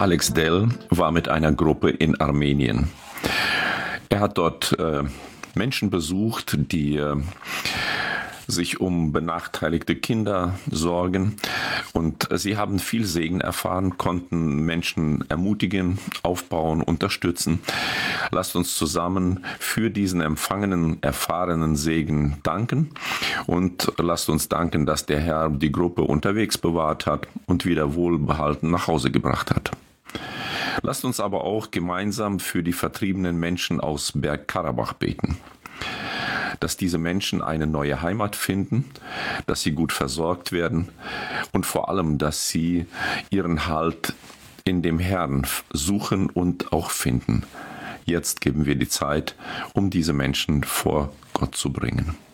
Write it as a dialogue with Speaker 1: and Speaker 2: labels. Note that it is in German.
Speaker 1: Alex Dell war mit einer Gruppe in Armenien. Er hat dort Menschen besucht, die sich um benachteiligte Kinder sorgen, und sie haben viel Segen erfahren, konnten Menschen ermutigen, aufbauen, unterstützen. Lasst uns zusammen für diesen empfangenen, erfahrenen Segen danken und lasst uns danken, dass der Herr die Gruppe unterwegs bewahrt hat und wieder wohlbehalten nach Hause gebracht hat. Lasst uns aber auch gemeinsam für die vertriebenen Menschen aus Bergkarabach beten, dass diese Menschen eine neue Heimat finden, dass sie gut versorgt werden und vor allem, dass sie ihren Halt in dem Herrn suchen und auch finden. Jetzt geben wir die Zeit, um diese Menschen vor Gott zu bringen.